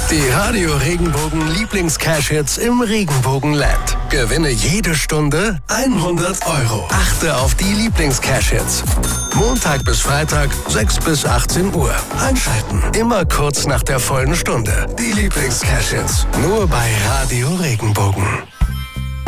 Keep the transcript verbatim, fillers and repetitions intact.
Die Radio Regenbogen Lieblings-Cash-Hits im Regenbogenland. Gewinne jede Stunde hundert Euro. Achte auf die Lieblings-Cash-Hits. Montag bis Freitag, sechs bis achtzehn Uhr. Einschalten. Immer kurz nach der vollen Stunde. Die Lieblings-Cash-Hits. Nur bei Radio Regenbogen.